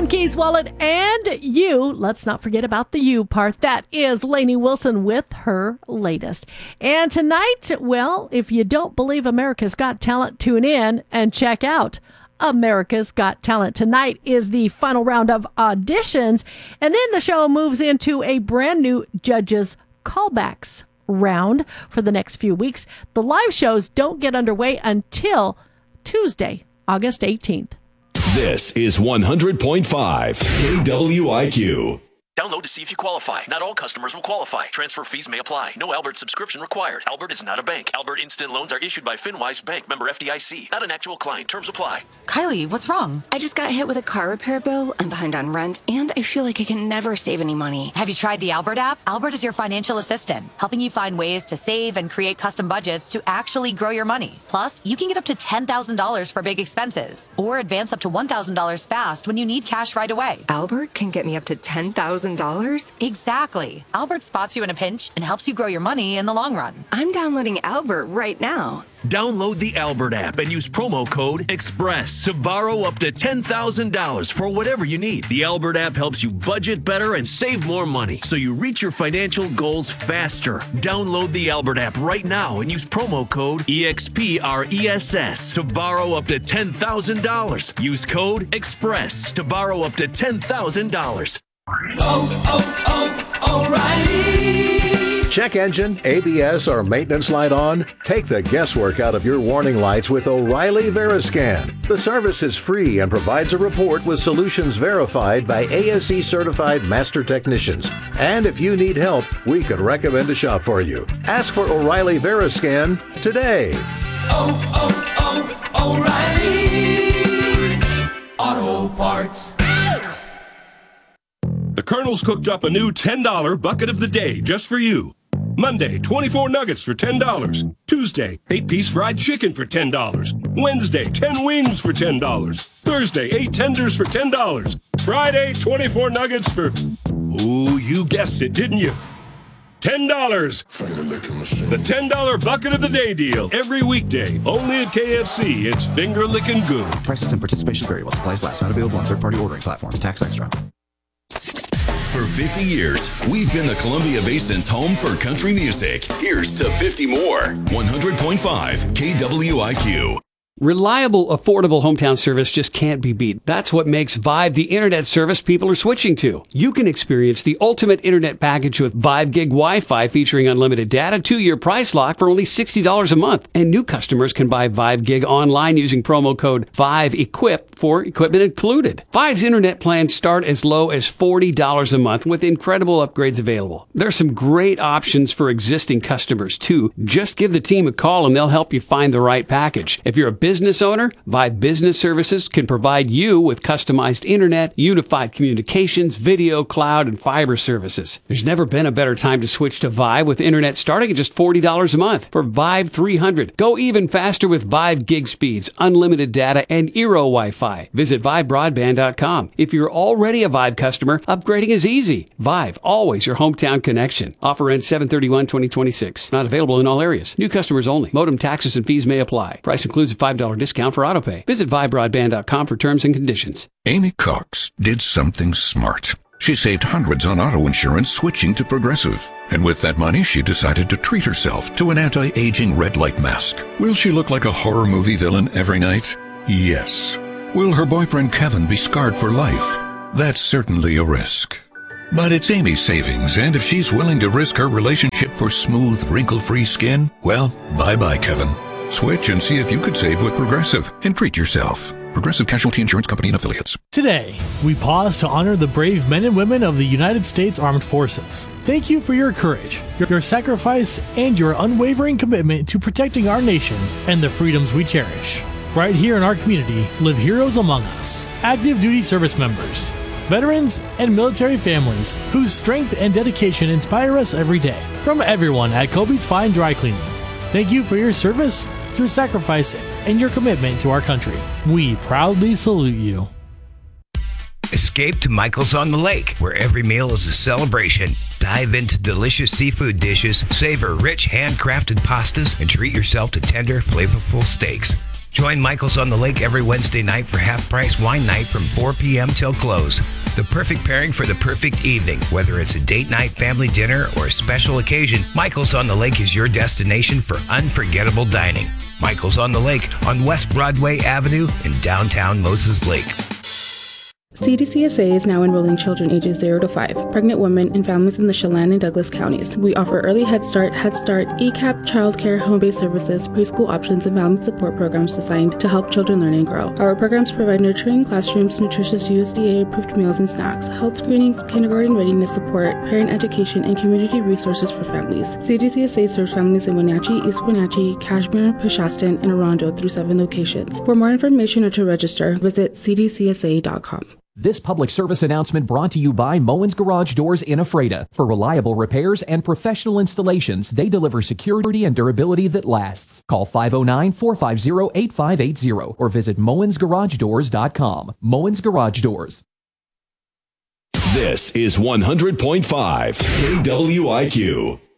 keys, wallet, and you. Let's not forget about the you part. That is Lainey Wilson with her latest. And tonight, well, if you don't believe America's Got Talent, tune in and check out America's Got Talent. Tonight is the final round of auditions, and then the show moves into a brand new judges callbacks round for the next few weeks. The live shows don't get underway until Tuesday, August 18th. This is 100.5 KWIQ. Download to see if you qualify. Not all customers will qualify. Transfer fees may apply. No Albert subscription required. Albert is not a bank. Albert Instant Loans are issued by FinWise Bank, member FDIC. Not an actual client. Terms apply. Kylie, what's wrong? I just got hit with a car repair bill. I'm behind on rent, and I feel like I can never save any money. Have you tried the Albert app? Albert is your financial assistant, helping you find ways to save and create custom budgets to actually grow your money. Plus, you can get up to $10,000 for big expenses, or advance up to $1,000 fast when you need cash right away. Albert can get me up to $10,000? Exactly. Albert spots you in a pinch and helps you grow your money in the long run. I'm downloading Albert right now. Download the Albert app and use promo code EXPRESS to borrow up to $10,000 for whatever you need. The Albert app helps you budget better and save more money so you reach your financial goals faster. Download the Albert app right now and use promo code EXPRESS to borrow up to $10,000. Use code EXPRESS to borrow up to $10,000. O'Reilly. Check engine, ABS, or maintenance light on? Take the guesswork out of your warning lights with O'Reilly Veriscan. The service is free and provides a report with solutions verified by ASE certified master technicians. And if you need help, we could recommend a shop for you. Ask for O'Reilly Veriscan today. O'Reilly Auto Parts. The Colonel's cooked up a new $10 bucket of the day just for you. Monday, 24 nuggets for $10. Tuesday, 8-piece fried chicken for $10. Wednesday, 10 wings for $10. Thursday, 8 tenders for $10. Friday, 24 nuggets for... Ooh, you guessed it, didn't you? $10. The $10 bucket of the day deal. Every weekday. Only at KFC. It's finger licking good. Prices and participation vary while supplies last. Not available on third-party ordering platforms. Tax extra. For 50 years, we've been the Columbia Basin's home for country music. Here's to 50 more. 100.5 KWIQ. Reliable, affordable hometown service just can't be beat. That's what makes Vive the internet service people are switching to. You can experience the ultimate internet package with Vive Gig Wi-Fi featuring unlimited data, 2-year price lock for only $60 a month. And new customers can buy Vive Gig online using promo code VIVEEQUIP for equipment included. Vive's internet plans start as low as $40 a month with incredible upgrades available. There's some great options for existing customers too. Just give the team a call and they'll help you find the right package. If you're a business owner, Vive Business Services can provide you with customized internet, unified communications, video, cloud, and fiber services. There's never been a better time to switch to Vive with internet starting at just $40 a month for Vive 300. Go even faster with Vive gig speeds, unlimited data, and Eero Wi-Fi. Visit ViveBroadband.com. If you're already a Vive customer, upgrading is easy. Vive, always your hometown connection. Offer ends 7/31/2026. Not available in all areas. New customers only. Modem taxes and fees may apply. Price includes a $5 discount for autopay. Visit ViveBroadband.com for terms and conditions. Amy Cox did something smart. She saved hundreds on auto insurance switching to Progressive. And with that money, she decided to treat herself to an anti-aging red light mask. Will she look like a horror movie villain every night? Yes. Will her boyfriend Kevin be scarred for life? That's certainly a risk. But it's Amy's savings, and if she's willing to risk her relationship for smooth, wrinkle-free skin, well, bye-bye, Kevin. Switch and see if you could save with Progressive and treat yourself. Progressive Casualty Insurance Company and Affiliates. Today, we pause to honor the brave men and women of the United States Armed Forces. Thank you for your courage, your sacrifice, and your unwavering commitment to protecting our nation and the freedoms we cherish. Right here in our community live heroes among us, active duty service members, veterans, and military families whose strength and dedication inspire us every day. From everyone at Kobe's Fine Dry Cleaning, thank you for your service, your sacrifice, and your commitment to our country. We proudly salute you. Escape to Michael's on the Lake, where every meal is a celebration. Dive into delicious seafood dishes, savor rich handcrafted pastas, and treat yourself to tender, flavorful steaks. Join Michael's on the Lake every Wednesday night for half-price wine night from 4 p.m. till close. The perfect pairing for the perfect evening. Whether it's a date night, family dinner, or a special occasion, Michael's on the Lake is your destination for unforgettable dining. Michael's on the Lake on West Broadway Avenue in downtown Moses Lake. CDCSA is now enrolling children ages 0 to 5, pregnant women, and families in the Chelan and Douglas counties. We offer early Head Start, ECAP, childcare, home-based services, preschool options, and family support programs designed to help children learn and grow. Our programs provide nurturing classrooms, nutritious USDA-approved meals and snacks, health screenings, kindergarten readiness support, parent education, and community resources for families. CDCSA serves families in Wenatchee, East Wenatchee, Cashmere, Peshastin, and Orondo through 7 locations. For more information or to register, visit cdcsa.com. This public service announcement brought to you by Moen's Garage Doors in Ephrata. For reliable repairs and professional installations, they deliver security and durability that lasts. Call 509-450-8580 or visit moensgaragedoors.com. Moen's Garage Doors. This is 100.5 KWIQ.